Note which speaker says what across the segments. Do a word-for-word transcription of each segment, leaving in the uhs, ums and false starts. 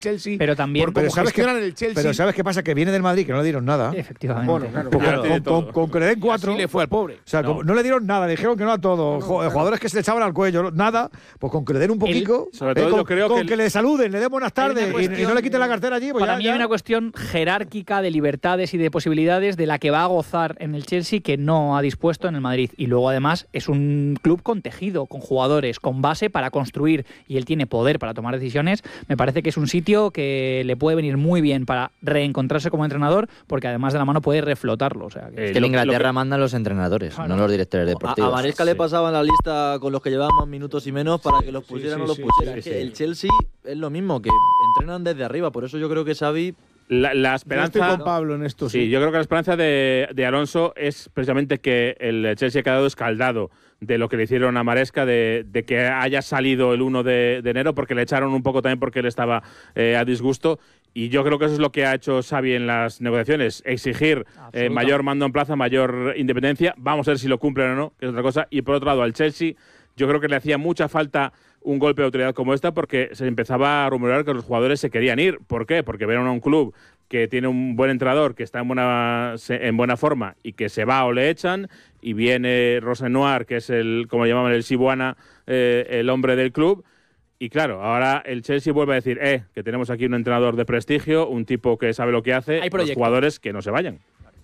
Speaker 1: Chelsea,
Speaker 2: pero también
Speaker 1: por cómo gestionan el Chelsea.
Speaker 3: Pero ¿sabes qué pasa? Que viene del Madrid, que no le dieron nada.
Speaker 2: Efectivamente.
Speaker 1: Bueno, claro,
Speaker 3: Porque
Speaker 1: claro,
Speaker 3: con, con, con que le den cuatro.
Speaker 1: Así le fue al pobre.
Speaker 3: O sea,
Speaker 1: no.
Speaker 3: no. no le dieron nada, le dijeron que no a todo. No, no, Jugadores claro. que se le echaban al cuello, nada. Pues con que le den un poquito.
Speaker 4: El, sobre todo
Speaker 3: eh, con,
Speaker 4: yo creo
Speaker 3: con
Speaker 4: que, el,
Speaker 3: que le saluden, le den buenas tardes cuestión, y, y no le quiten la cartera allí. Pues
Speaker 2: para
Speaker 3: ya,
Speaker 2: mí
Speaker 3: ya.
Speaker 2: hay una cuestión jerárquica de libertades y de posibilidades de la que va a gozar en el Chelsea que no ha dispuesto en el Madrid. Y luego, además, es un club con tejido, con jugadores, con base para construir. Y él tiene poder para tomar decisiones. Me parece que es un sitio que le puede venir muy bien para reencontrarse como entrenador, porque además de la mano puede reflotarlo. O sea, que...
Speaker 5: Es que en Inglaterra que... mandan los entrenadores, claro. no los directores deportivos.
Speaker 6: A, a Maresca sí. le pasaban la lista con los que llevaban más minutos y menos para que los pusieran sí, sí, o los sí, pusieran. Sí, sí, sí. El Chelsea es lo mismo, que entrenan desde arriba, por eso yo creo que Xavi...
Speaker 4: La, la esperanza...
Speaker 1: Yo estoy con Pablo en esto, sí.
Speaker 4: Sí, yo creo que la esperanza de, de Alonso es precisamente que el Chelsea ha quedado escaldado de lo que le hicieron a Maresca, de, de que haya salido el uno de, de enero, porque le echaron un poco también porque él estaba eh, a disgusto. Y yo creo que eso es lo que ha hecho Xavi en las negociaciones, exigir eh, mayor mando en plaza, mayor independencia. Vamos a ver si lo cumplen o no, que es otra cosa. Y por otro lado, al Chelsea, yo creo que le hacía mucha falta un golpe de autoridad como esta, porque se empezaba a rumorar que los jugadores se querían ir. ¿Por qué? Porque vieron a un club que tiene un buen entrenador, que está en buena, en buena forma y que se va o le echan, y viene Rosenoir, que es el, como llamaban, el Sibuana, eh, el hombre del club. Y claro, ahora el Chelsea vuelve a decir, eh, que tenemos aquí un entrenador de prestigio, un tipo que sabe lo que hace, los jugadores que no se vayan.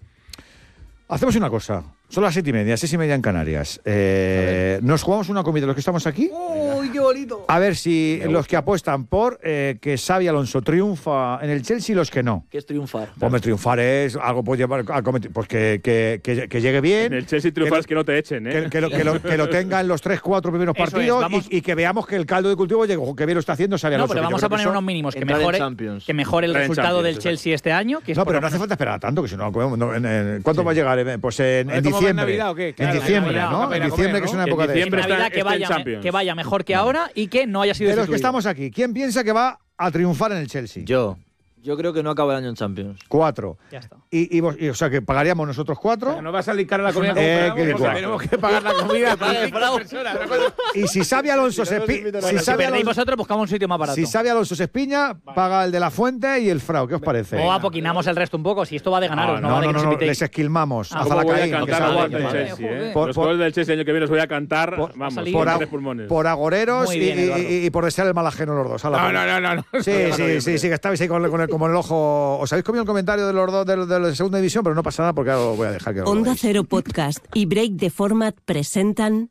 Speaker 3: Hacemos una cosa. Son las siete y media, seis y media en Canarias. Eh, ¿Nos jugamos una comida los que estamos aquí?
Speaker 1: ¡Uy, qué bonito!
Speaker 3: A ver si los que apuestan por eh, que Xabi Alonso triunfa en el Chelsea y los que no.
Speaker 6: ¿Qué es triunfar?
Speaker 3: Pues triunfar es algo puede llevar a cometer, pues que, que, que, que llegue bien.
Speaker 4: En el Chelsea triunfar es que no te echen, ¿eh?
Speaker 3: Que, que, lo, que, lo, que lo tenga en los tres, cuatro primeros Eso partidos es, vamos... y, y que veamos que el caldo de cultivo llegue, que bien lo está haciendo Xabi Alonso.
Speaker 2: No, pero vamos a poner
Speaker 3: eso,
Speaker 2: unos mínimos, que mejore, que mejore el resultado del Chelsea este año. Que es
Speaker 3: no, pero no hace falta esperar tanto, que si no, no en, en, ¿cuánto sí. va a llegar? Pues en, en diciembre.
Speaker 1: Navidad, ¿o qué?
Speaker 3: Claro, en diciembre, Navidad, ¿no? En diciembre, comer, que es una época de...
Speaker 2: En Navidad que vaya, que vaya mejor que ahora y que no haya sido
Speaker 3: de los
Speaker 2: destituido.
Speaker 3: que estamos aquí, ¿quién piensa que va a triunfar en el Chelsea?
Speaker 6: Yo. Yo creo que no acaba el año en Champions.
Speaker 3: Cuatro.
Speaker 2: Ya está.
Speaker 3: Y, y, vos, y o sea, que pagaríamos nosotros cuatro. O sea,
Speaker 1: no va a salir cara la comida como
Speaker 3: eh,
Speaker 1: que o sea, tenemos que pagar la comida para cinco personas.
Speaker 3: Y si Xabi Alonso se espiña...
Speaker 2: Si, si perdéis vosotros, buscamos un sitio más barato.
Speaker 3: Si Xabi Alonso se espiña, vale. paga el de la Fuente y el Frau. ¿Qué os parece?
Speaker 2: O apoquinamos el resto un poco. Si esto va de ganaros, no,
Speaker 3: no,
Speaker 2: no,
Speaker 3: no,
Speaker 2: no,
Speaker 3: no, no les esquilmamos.
Speaker 4: Ah, ¿Cómo voy a cantar a gol del Chelsea? ¿eh? Los goles del Chelsea el año que viene los voy a cantar,
Speaker 3: por,
Speaker 4: vamos,
Speaker 3: por, a,
Speaker 4: pulmones.
Speaker 3: Por agoreros y,
Speaker 2: bien,
Speaker 3: y, y por desear el mal ajeno los dos.
Speaker 1: No, no, no, no.
Speaker 3: Sí, sí, sí, sí, que estabais ahí con, con el, como en el ojo. ¿Os habéis comido el comentario de los dos de, de la segunda división? Pero no pasa nada porque ahora voy a dejar que lo
Speaker 7: Onda Cero Podcast y Break the Format presentan...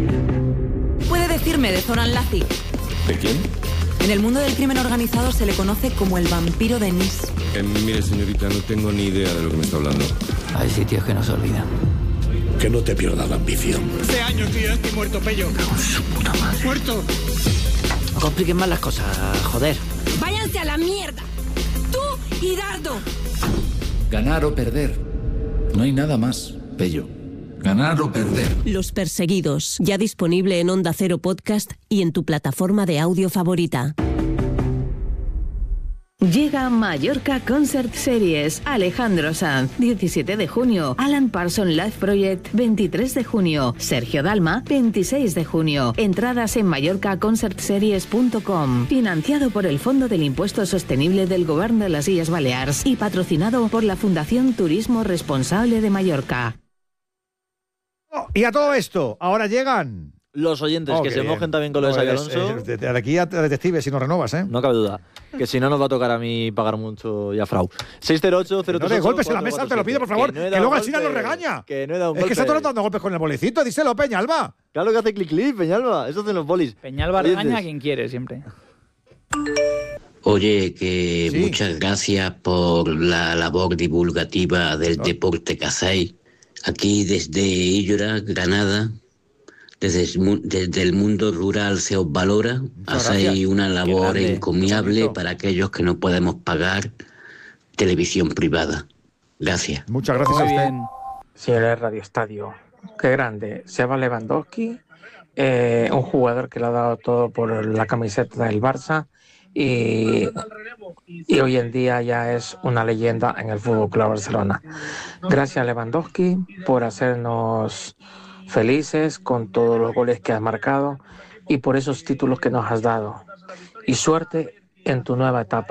Speaker 8: ¿Puede decirme de Zoran Lazic?
Speaker 9: ¿De quién?
Speaker 8: En el mundo del crimen organizado se le conoce como el vampiro de Nice.
Speaker 9: Eh, mire, señorita, no tengo ni idea de lo que me está hablando.
Speaker 5: Hay sitios que no se olvidan.
Speaker 10: Que no te pierda la ambición.
Speaker 11: Hace años que yo estoy muerto, Pello.
Speaker 5: Con su puta madre.
Speaker 11: ¡Muerto!
Speaker 5: No compliquen más las cosas, joder.
Speaker 8: ¡Váyanse a la mierda! ¡Tú y Dardo!
Speaker 12: Ganar o perder. No hay nada más, Pello. Ganar o perder.
Speaker 7: Los Perseguidos, ya disponible en Onda Cero Podcast y en tu plataforma de audio favorita.
Speaker 13: Llega Mallorca Concert Series. Alejandro Sanz, diecisiete de junio. Alan Parsons Live Project, veintitrés de junio. Sergio Dalma, veintiséis de junio. Entradas en mallorca concert series punto com. Financiado por el Fondo del Impuesto Sostenible del Gobierno de las Illes Balears y patrocinado por la Fundación Turismo Responsable de Mallorca.
Speaker 3: Oh, y a todo esto, ahora llegan...
Speaker 6: Los oyentes,
Speaker 3: oh,
Speaker 6: que se
Speaker 3: bien.
Speaker 6: mojen también con lo de Xabi Alonso.
Speaker 3: Eh, de aquí a detective si no renovas, ¿eh?
Speaker 6: No cabe duda. Que si no nos va a tocar a mí pagar mucho y a Frau. seis cero ocho cero tres ocho
Speaker 3: No de golpes en la mesa, te lo pido, por favor. Que, no que luego al final nos regaña.
Speaker 6: Que no he dado un
Speaker 3: es
Speaker 6: golpe.
Speaker 3: que está todo dando golpes con el bolicito. Díselo, Peñalba.
Speaker 6: Claro que hace clic clic, Peñalba. Eso hacen los bolis.
Speaker 2: Peñalba regaña a quien quiere siempre.
Speaker 14: Oye, que
Speaker 3: sí.
Speaker 14: muchas gracias por la labor divulgativa del no. deporte que hacéis. Aquí desde Illora, Granada. Desde, desde el mundo rural se os valora, hacéis una labor encomiable para aquellos que no podemos pagar televisión privada. Gracias.
Speaker 3: Muchas gracias a usted.
Speaker 15: Sí, el Radio Estadio. Qué grande. Seba Lewandowski, eh, un jugador que le ha dado todo por la camiseta del Barça y, y hoy en día ya es una leyenda en el Fútbol Club Barcelona. Gracias, Lewandowski, por hacernos felices con todos los goles que has marcado y por esos títulos que nos has dado. Y suerte en tu nueva etapa.